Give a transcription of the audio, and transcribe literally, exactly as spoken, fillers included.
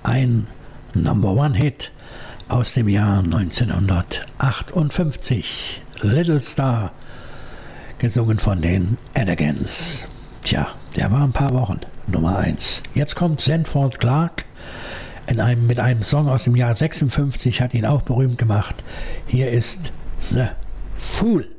ein Number One Hit aus dem Jahr neunzehnhundertachtundfünfzig. Little Star, gesungen von den Elegants. Tja, der war ein paar Wochen Nummer eins. Jetzt kommt Sanford Clarke in einem, mit einem Song aus dem Jahr sechsundfünfzig, hat ihn auch berühmt gemacht. Hier ist The Fool.